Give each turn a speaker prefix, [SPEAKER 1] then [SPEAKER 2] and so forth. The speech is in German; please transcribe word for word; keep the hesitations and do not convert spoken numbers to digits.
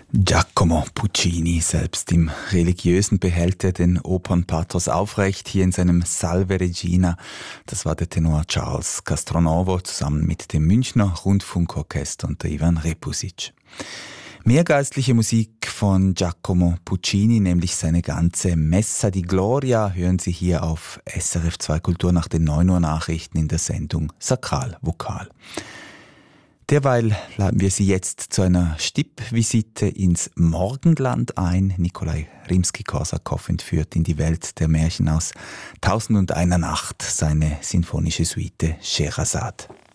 [SPEAKER 1] Giacomo Puccini, selbst im Religiösen behält er den Opernpathos aufrecht, hier in seinem Salve Regina. Das war der Tenor Charles Castronovo zusammen mit dem Münchner Rundfunkorchester unter Ivan Repusic. Mehr geistliche Musik von Giacomo Puccini, nämlich seine ganze Messa di Gloria, hören Sie hier auf S R F zwei Kultur nach den neun Uhr Nachrichten in der Sendung Sakral Vokal. Derweil laden wir Sie jetzt zu einer Stippvisite ins Morgenland ein. Nikolai Rimski-Korsakow entführt in die Welt der Märchen aus Tausend und einer Nacht, seine sinfonische Suite Scheherazade.